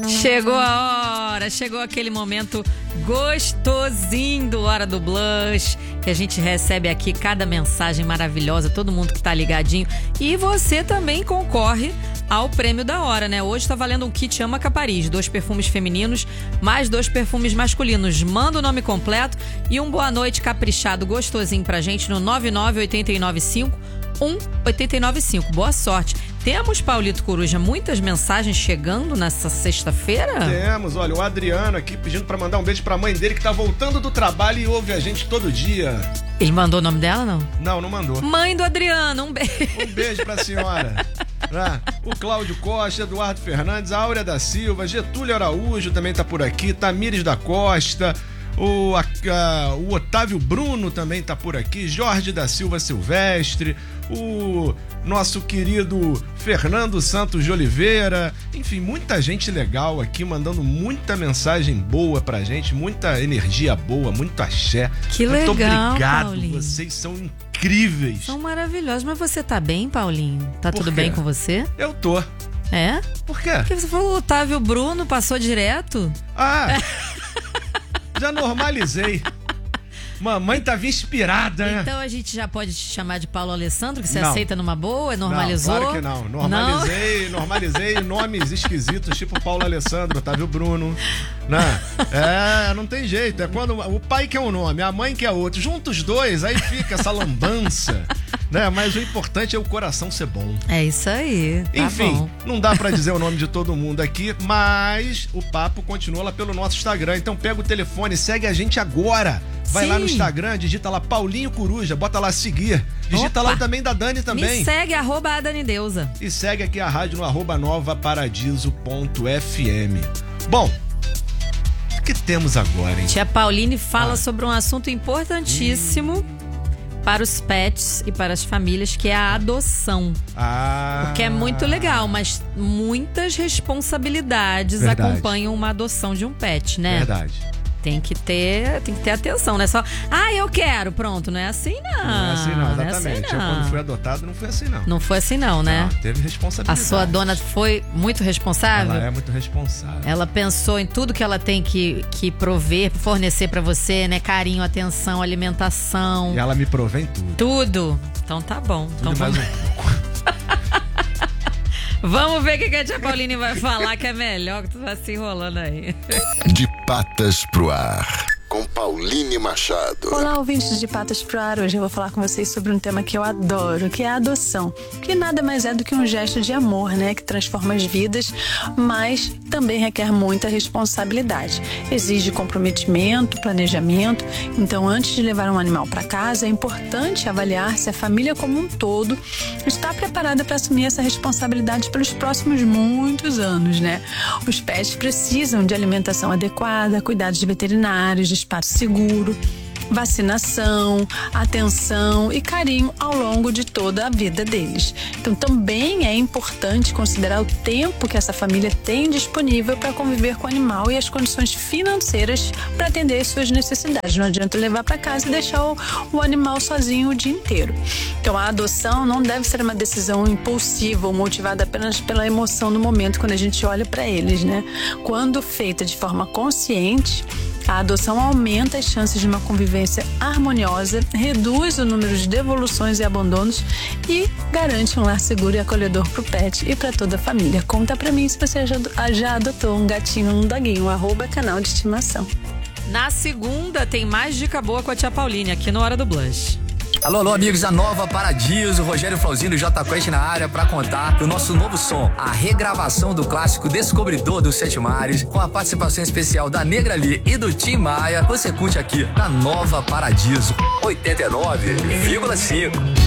Chegou a hora, chegou aquele momento gostosinho do Hora do Blush, que a gente recebe aqui cada mensagem maravilhosa, todo mundo que tá ligadinho. E você também concorre ao prêmio da hora, né? Hoje tá valendo um kit Ama Capariz, 2 perfumes femininos, mais 2 perfumes masculinos. Manda o nome completo e um boa noite caprichado, gostosinho pra gente no 99895-1895. Boa sorte. Temos, Paulito Coruja, muitas mensagens chegando nessa sexta-feira? Temos, olha, o Adriano aqui pedindo pra mandar um beijo pra mãe dele que tá voltando do trabalho e ouve a gente todo dia. Ele mandou o nome dela, não? Não mandou. Mãe do Adriano, um beijo. Um beijo pra senhora. O Cláudio Costa, Eduardo Fernandes, a Áurea da Silva, Getúlio Araújo também tá por aqui, Tamires da Costa, o Otávio Bruno também tá por aqui, Jorge da Silva Silvestre, o nosso querido Fernando Santos de Oliveira, enfim, muita gente legal aqui mandando muita mensagem boa pra gente, muita energia boa, muito axé. Que muito legal, obrigado, Paulinho. Vocês são incríveis. São maravilhosos, mas você tá bem, Paulinho? Tá tudo quê? bem com você? Eu tô. É? Por quê? Porque você falou o Otávio Bruno, passou direto? Já normalizei. Mamãe tava inspirada, né? Então a gente já pode te chamar de Paulo Alessandro, que você Não. aceita numa boa? Normalizou? Não, claro que não. Normalizei nomes esquisitos, tipo Paulo Alessandro, Otávio Bruno. Né? Não tem jeito. É quando o pai quer um nome, a mãe quer outro. Junta os dois, aí fica essa lambança. Né? Mas o importante é o coração ser bom. É isso aí. Tá Enfim, bom. não dá pra dizer o nome de todo mundo aqui, mas o papo continua lá pelo nosso Instagram. Então pega o telefone, segue a gente agora. Vai lá no Instagram, digita lá Paulinho Coruja, bota lá seguir. Digita lá o também da Dani também. Me segue, @ADaniDeusa. E segue aqui a rádio no @novaparadiso.fm. Bom, o que temos agora, hein? Tia Pauline fala sobre um assunto importantíssimo para os pets e para as famílias, que é a adoção. O que é muito legal, mas muitas responsabilidades acompanham uma adoção de um pet, né? Verdade. Tem que ter atenção, não é só, eu quero, pronto, não é assim não. Não é assim não, exatamente. Não é assim, Eu não. quando fui adotado não foi assim não. Não foi assim não, né? Não, teve responsabilidade. A sua dona foi muito responsável? Ela é muito responsável. Ela pensou em tudo que ela tem que prover, fornecer pra você, né? Carinho, atenção, alimentação. E ela me provém tudo. Tudo. Então tá bom. Tudo Então mais vamos... um pouco. Vamos ver o que a tia Pauline vai falar, que é melhor, que tu tá se enrolando aí. De Patas pro Ar, com Pauline Machado. Olá, ouvintes de Patas pro Ar. Hoje eu vou falar com vocês sobre um tema que eu adoro, que é a adoção. Que nada mais é do que um gesto de amor, né? Que transforma as vidas, mas também requer muita responsabilidade. Exige comprometimento, planejamento. Então, antes de levar um animal para casa, é importante avaliar se a família como um todo está preparada para assumir essa responsabilidade pelos próximos muitos anos, né? Os pets precisam de alimentação adequada, cuidados de veterinários, de espaço seguro, vacinação, atenção e carinho ao longo de toda a vida deles. Então também é importante considerar o tempo que essa família tem disponível para conviver com o animal e as condições financeiras para atender às suas necessidades. Não adianta levar para casa e deixar o animal sozinho o dia inteiro. Então a adoção não deve ser uma decisão impulsiva ou motivada apenas pela emoção do momento quando a gente olha para eles, né? Quando feita de forma consciente, a adoção aumenta as chances de uma convivência harmoniosa, reduz o número de devoluções e abandonos e garante um lar seguro e acolhedor para o pet e para toda a família. Conta para mim se você já adotou um gatinho ou um doguinho, @canal de estimação. Na segunda tem mais dica boa com a tia Pauline, aqui no Hora do Blush. Alô, amigos da Nova Paradiso, Rogério Flauzino e J Quest na área para contar do nosso novo som, a regravação do clássico Descobridor dos Sete Mares, com a participação especial da Negra Lee e do Tim Maia. Você curte aqui na Nova Paradiso 89,5.